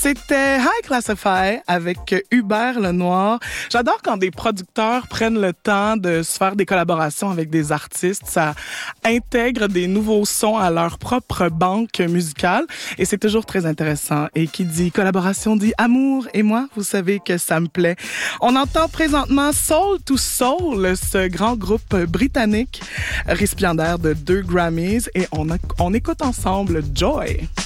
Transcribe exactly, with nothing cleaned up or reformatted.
C'était High Classify avec Hubert Lenoir. J'adore quand des producteurs prennent le temps de se faire des collaborations avec des artistes. Ça intègre des nouveaux sons à leur propre banque musicale et c'est toujours très intéressant. Et qui dit collaboration dit amour et moi, vous savez que ça me plaît. On entend présentement Soul to Soul, ce grand groupe britannique récipiendaire de deux Grammys et on, a, on écoute ensemble Joy.